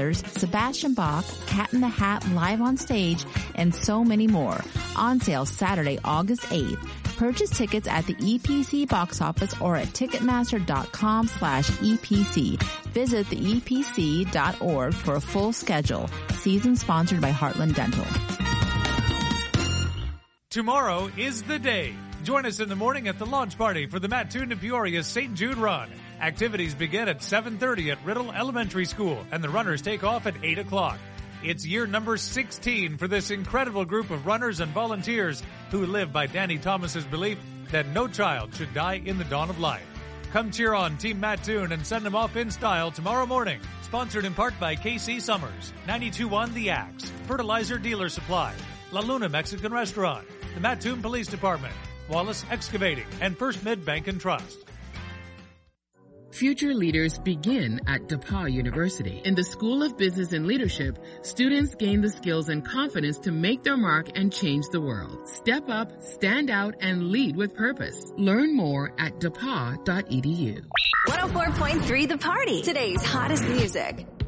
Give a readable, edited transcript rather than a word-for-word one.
Brothers, Sebastian Bach, Cat in the Hat live on stage, and so many more. On sale Saturday, August 8th. Purchase tickets at the EPC box office or at Ticketmaster.com/EPC. Visit theepc.org for a full schedule. Season sponsored by Heartland Dental. Tomorrow is the day. Join us in the morning at the launch party for the Mattoon to Peoria St. Jude Run. Activities begin at 7:30 at Riddle Elementary School, and the runners take off at 8 o'clock. It's year number 16 for this incredible group of runners and volunteers who live by Danny Thomas's belief that no child should die in the dawn of life. Come cheer on Team Mattoon and send them off in style tomorrow morning. Sponsored in part by KC Summers, 92.1 The Axe, Fertilizer Dealer Supply, La Luna Mexican Restaurant, the Mattoon Police Department, Wallace Excavating, and First Mid Bank and Trust. Future leaders begin at DePauw University. In the School of Business and Leadership, students gain the skills and confidence to make their mark and change the world. Step up, stand out, and lead with purpose. Learn more at depaw.edu. 104.3 The Party, today's hottest music.